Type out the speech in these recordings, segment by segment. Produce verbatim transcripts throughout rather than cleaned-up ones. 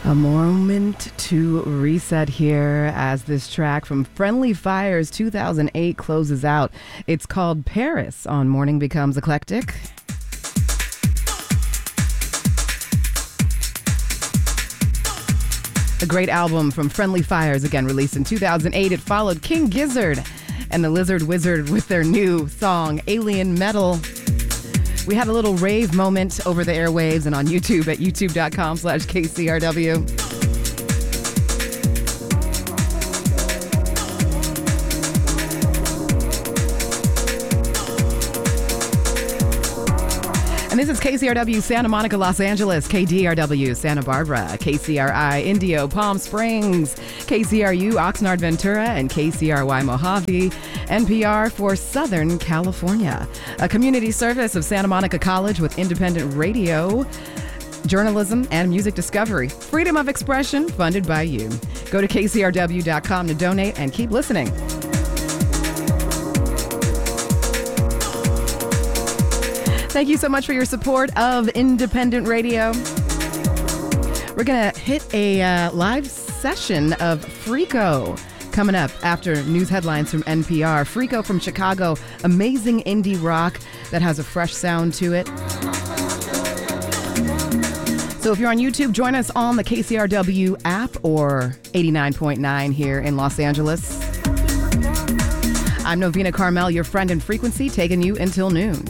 A moment to reset here as this track from Friendly Fire's two thousand eight closes out. It's called Paris on Morning Becomes Eclectic. A great album from Friendly Fires, again released in two thousand eight. It followed King Gizzard and the Lizard Wizard with their new song, Alien Metal. We had a little rave moment over the airwaves and on YouTube at youtube.com slash KCRW. And this is K C R W Santa Monica, Los Angeles, K D R W Santa Barbara, K C R I Indio, Palm Springs, K C R U Oxnard, Ventura, and K C R Y Mojave, N P R for Southern California. A community service of Santa Monica College with independent radio, journalism, and music discovery. Freedom of expression funded by you. Go to K C R W dot com to donate and keep listening. Thank you so much for your support of independent radio. We're going to hit a uh, live session of Freako coming up after news headlines from N P R. Freako from Chicago, amazing indie rock that has a fresh sound to it. So if you're on YouTube, join us on the K C R W app or eighty-nine point nine here in Los Angeles. I'm Novena Carmel, your friend in frequency, taking you until noon.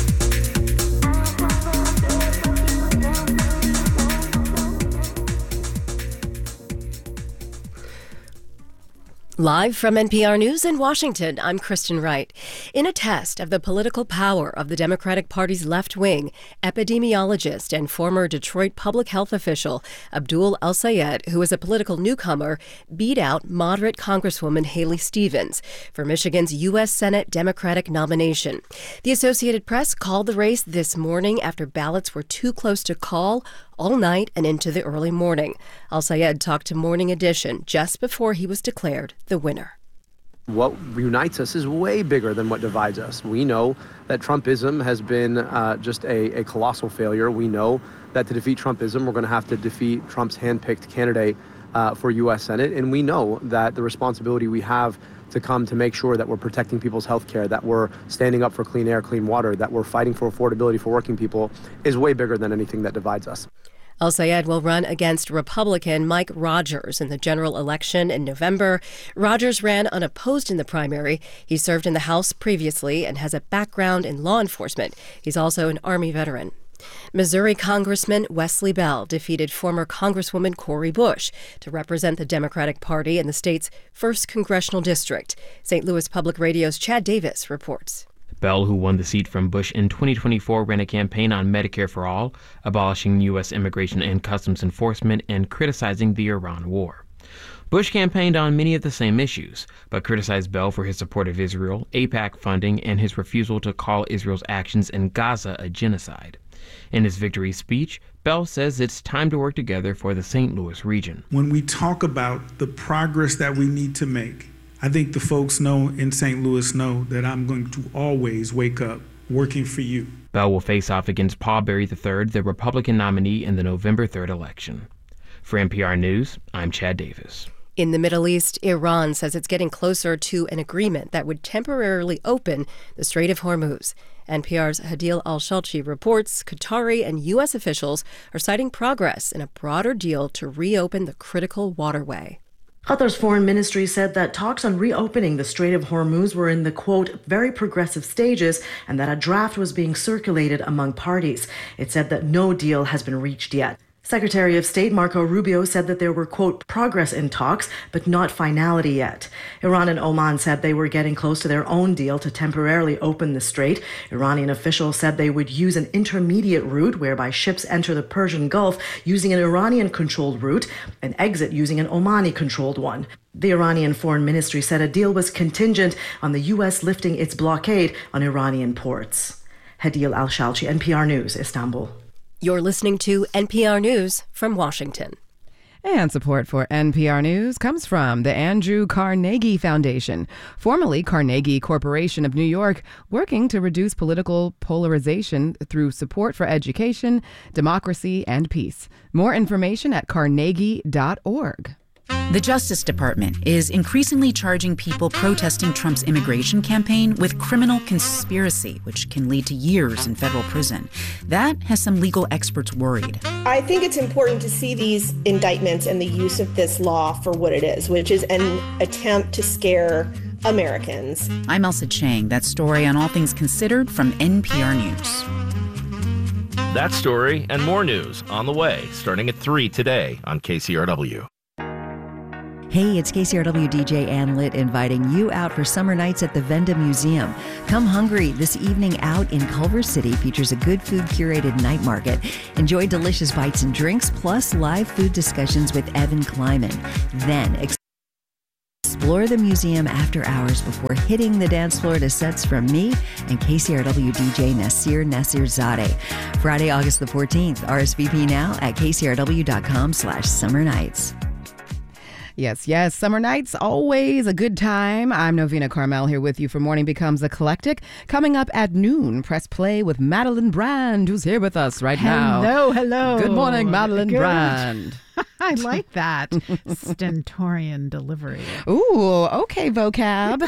Live from N P R News in Washington, I'm Kristen Wright. In a test of the political power of the Democratic Party's left wing, epidemiologist and former Detroit public health official Abdul El-Sayed, who is a political newcomer, beat out moderate Congresswoman Haley Stevens for Michigan's U S Senate Democratic nomination. The Associated Press called the race this morning after ballots were too close to call all night and into the early morning. El-Sayed talked to Morning Edition just before he was declared the winner. What unites us is way bigger than what divides us. We know that Trumpism has been uh, just a, a colossal failure. We know that to defeat Trumpism, we're going to have to defeat Trump's handpicked candidate uh, for U S Senate. And we know that the responsibility we have to come to make sure that we're protecting people's health care, that we're standing up for clean air, clean water, that we're fighting for affordability for working people is way bigger than anything that divides us. El-Sayed will run against Republican Mike Rogers in the general election in November. Rogers ran unopposed in the primary. He served in the House previously and has a background in law enforcement. He's also an Army veteran. Missouri Congressman Wesley Bell defeated former Congresswoman Cori Bush to represent the Democratic Party in the state's first congressional district. Saint Louis Public Radio's Chad Davis reports. Bell, who won the seat from Bush in twenty twenty-four, ran a campaign on Medicare for All, abolishing U S immigration and customs enforcement, and criticizing the Iran war. Bush campaigned on many of the same issues, but criticized Bell for his support of Israel, AIPAC funding, and his refusal to call Israel's actions in Gaza a genocide. In his victory speech, Bell says it's time to work together for the Saint Louis region. When we talk about the progress that we need to make, I think the folks know in Saint Louis know that I'm going to always wake up working for you. Bell will face off against Paul Berry the third, the Republican nominee in the November third election. For N P R News, I'm Chad Davis. In the Middle East, Iran says it's getting closer to an agreement that would temporarily open the Strait of Hormuz. N P R's Hadil Al-Shalchi reports Qatari and U S officials are citing progress in a broader deal to reopen the critical waterway. Qatar's foreign ministry said that talks on reopening the Strait of Hormuz were in the, quote, very progressive stages and that a draft was being circulated among parties. It said that no deal has been reached yet. Secretary of State Marco Rubio said that there were, quote, progress in talks, but not finality yet. Iran and Oman said they were getting close to their own deal to temporarily open the strait. Iranian officials said they would use an intermediate route whereby ships enter the Persian Gulf using an Iranian-controlled route and exit using an Omani-controlled one. The Iranian Foreign Ministry said a deal was contingent on the U S lifting its blockade on Iranian ports. Hadil Al-Shalchi, N P R News, Istanbul. You're listening to N P R News from Washington. And support for N P R News comes from the Andrew Carnegie Foundation, formerly Carnegie Corporation of New York, working to reduce political polarization through support for education, democracy, and peace. More information at carnegie dot org. The Justice Department is increasingly charging people protesting Trump's immigration campaign with criminal conspiracy, which can lead to years in federal prison. That has some legal experts worried. I think it's important to see these indictments and the use of this law for what it is, which is an attempt to scare Americans. I'm Elsa Chang. That story on All Things Considered from N P R News. That story and more news on the way, starting at three today on K C R W. Hey, it's K C R W D J Ann Litt inviting you out for summer nights at the Venda Museum. Come hungry. This evening out in Culver City features a good food curated night market. Enjoy delicious bites and drinks, plus live food discussions with Evan Kleiman. Then explore the museum after hours before hitting the dance floor to sets from me and K C R W D J Nasir Nasirzadeh. Friday, August the fourteenth. R S V P now at kcrw.com slash summer nights. Yes, yes. Summer nights, always a good time. I'm Novena Carmel here with you for Morning Becomes Eclectic. Coming up at noon, press play with Madeline Brand, who's here with us right now. Hello, hello. Good morning, Madeline good. Brand. I like that stentorian delivery. Ooh, okay, vocab.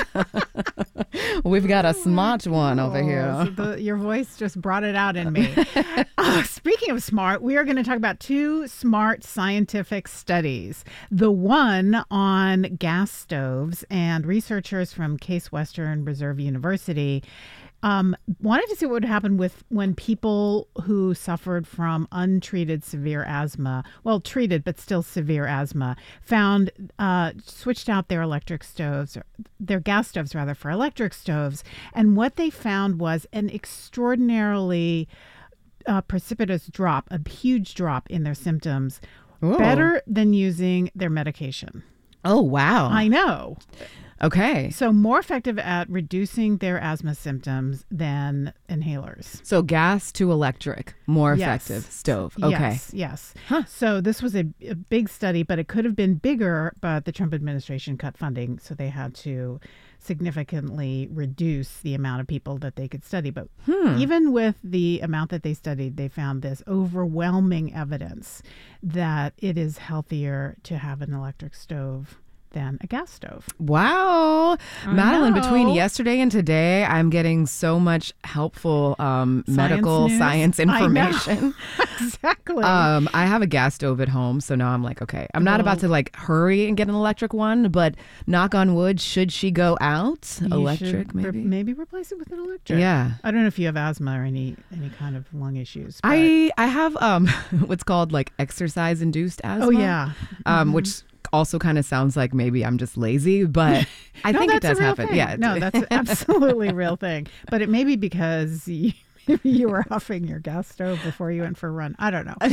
We've got a smart one over oh, here. So the, your voice just brought it out in me. uh, speaking of smart, we are going to talk about two smart scientific studies. The one on gas stoves, and researchers from Case Western Reserve University Um, wanted to see what would happen with when people who suffered from untreated severe asthma, well, treated but still severe asthma, found uh, switched out their electric stoves, or their gas stoves rather, for electric stoves, and what they found was an extraordinarily uh, precipitous drop, a huge drop in their symptoms, Ooh. better than using their medication. Oh, wow! I know. Okay. So more effective at reducing their asthma symptoms than inhalers. So gas to electric, more yes. effective stove. Okay. Yes, yes. Huh. So this was a, a big study, but it could have been bigger, but the Trump administration cut funding, so they had to significantly reduce the amount of people that they could study. But hmm. even with the amount that they studied, they found this overwhelming evidence that it is healthier to have an electric stove than a gas stove. Wow. I Madeline, know. between yesterday and today, I'm getting so much helpful um, Science medical news? science information. I exactly. Um, I have a gas stove at home, so now I'm like, okay, I'm not Well, about to like hurry and get an electric one, but knock on wood, should she go out, You electric should maybe? re- maybe replace it with an electric. Yeah. I don't know if you have asthma or any any kind of lung issues. But... I I have um what's called like exercise induced asthma. Oh, yeah. Um, Mhm. which also kind of sounds like maybe I'm just lazy, but I no, think it that's a does real happen. thing. Yeah. No, that's absolutely a real thing. But it may be because you, you were huffing your gas stove before you went for a run. I don't know.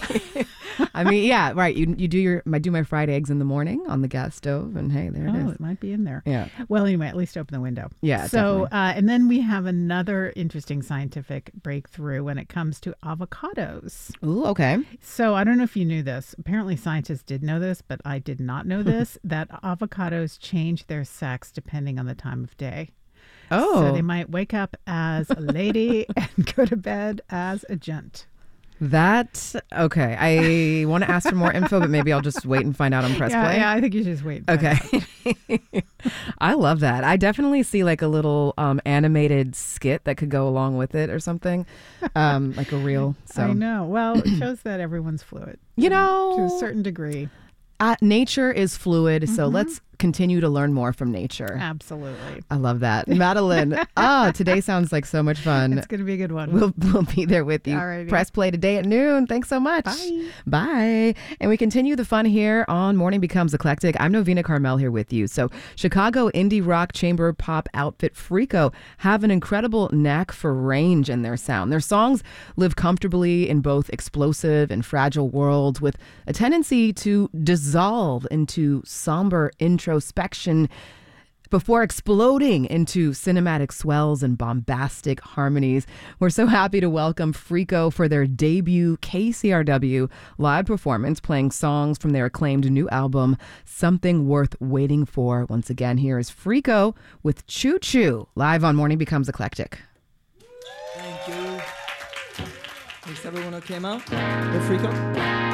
I mean, yeah, right. You you do your I do my fried eggs in the morning on the gas stove, and hey, there it Oh, is. it might be in there. Yeah. Well, anyway, at least open the window. Yeah, So, uh, and then we have another interesting scientific breakthrough when it comes to avocados. Ooh, okay. So I don't know if you knew this. Apparently scientists did know this, but I did not know this, that avocados change their sex depending on the time of day. Oh. So they might wake up as a lady and go to bed as a gent. That okay. I want to ask for more info, but maybe I'll just wait and find out on press yeah, play. Yeah, I think you should just wait. and find Okay. I love that. I definitely see like a little um, animated skit that could go along with it or something, um, like a reel. So I know. Well, it shows that everyone's fluid. You know, to a certain degree. Uh, nature is fluid, so Mhm. let's continue to learn more from nature. Absolutely. I love that. Madeline, ah, today sounds like so much fun. It's going to be a good one. We'll, we'll be there with you. Alrighty. Press play today at noon. Thanks so much. Bye. Bye. And we continue the fun here on Morning Becomes Eclectic. I'm Novena Carmel here with you. So Chicago indie rock chamber pop outfit Freako have an incredible knack for range in their sound. Their songs live comfortably in both explosive and fragile worlds with a tendency to dissolve into somber introspection before exploding into cinematic swells and bombastic harmonies. We're so happy to welcome Freako for their debut K C R W live performance, playing songs from their acclaimed new album, Something Worth Waiting For. Once again, here is Freako with Choo Choo, live on Morning Becomes Eclectic. Thank you. Thanks everyone who came out. We're Freako.